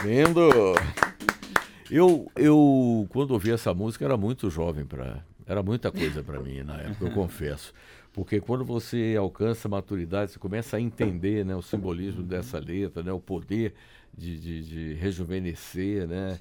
Lindo! Eu quando ouvi essa música, era muito jovem era muita coisa para mim na época, eu confesso. Porque quando você alcança a maturidade, você começa a entender, né, o simbolismo dessa letra, né, o poder de rejuvenescer, né,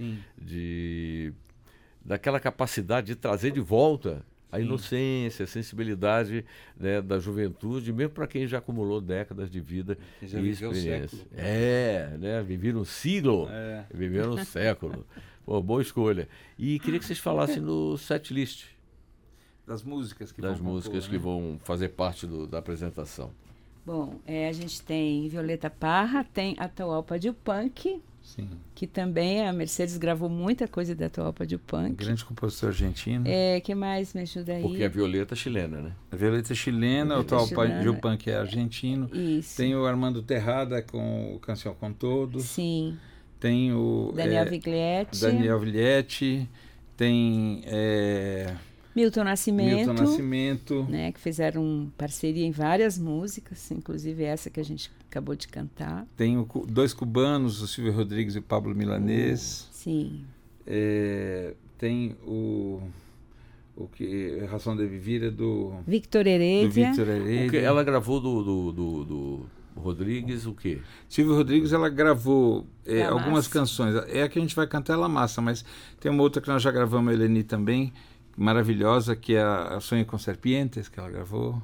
daquela capacidade de trazer de volta a inocência, a sensibilidade, né, da juventude, mesmo para quem já acumulou décadas de vida e experiência. Né, viver um siglo, viver um século. Pô, boa escolha. E queria que vocês falassem no setlist. Das músicas que vão fazer parte da apresentação. Bom, a gente tem Violeta Parra, tem Atahualpa Yupanqui, que também a Mercedes gravou muita coisa da Atahualpa Yupanqui. Grande compositor argentino. Que mais me ajuda aí? Porque a Violeta é chilena, né? A Violeta é chilena, o Atahualpa Yupanqui é argentino. Isso. Tem o Armando Terrada com o Canção com Todos. Sim. Tem o Daniel Viglietti. Tem Milton Nascimento, né, que fizeram parceria em várias músicas, inclusive essa que a gente acabou de cantar. Tem dois cubanos, o Silvio Rodrigues e o Pablo Milanês. Sim. Tem o que Razão de Vivir é do Victor Heredia. O que ela gravou do Rodrigues, o quê? Silvio Rodrigues, ela gravou algumas canções. É a que a gente vai cantar, ela massa, mas tem uma outra que nós já gravamos, a Eleni também, maravilhosa, que é a Sonho com Serpientes, que ela gravou.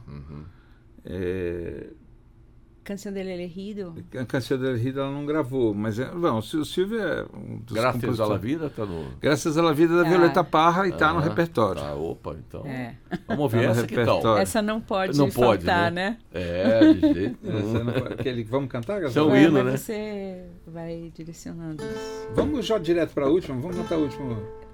Canção del Elegido. A Canção del Elegido ela não gravou, mas o Silvio é um dos Graças à Vida tá no... Graças à Vida da Violeta Parra e tá no repertório. Opa, então. Vamos ouvir essa que tal? Essa não pode faltar, né? De jeito nenhum. Vamos cantar, Gastão? São hino, né? Você vai direcionando. Vamos já direto para a última? Vamos cantar a última.